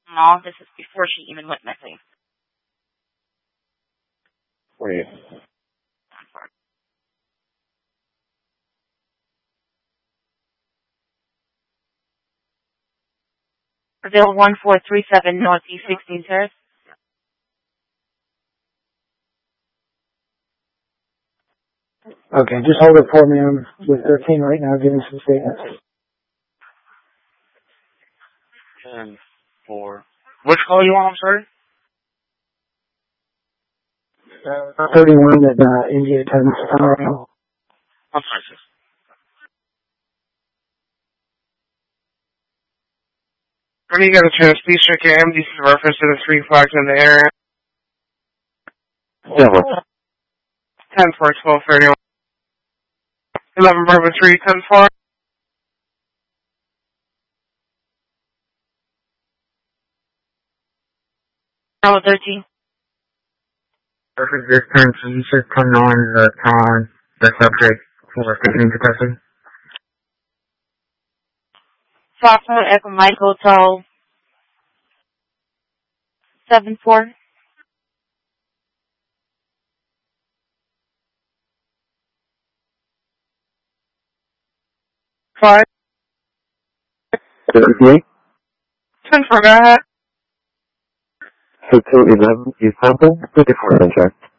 No, this is before she even went missing. Wait. Brazil 1437 Northeast 16th Terrace. Okay, just hold it for me. I'm with 13 right now giving some statements. 10-4. Which call you on, I'm sorry? 31 at India 10. I'm sorry, sis. When you get a chance, please check your MDC reference to the 3 flags in the area. Yeah, what? 10-4, 12-31. 11 Bravo 3, 10-4. Bravo 13. Perfect, this time, so you should come on the subject for continuing to testing. Foxtrot Echo Mike Hotel 7-4. 5. 58. 10-4, go ahead. 211, East Temple, 54 contract.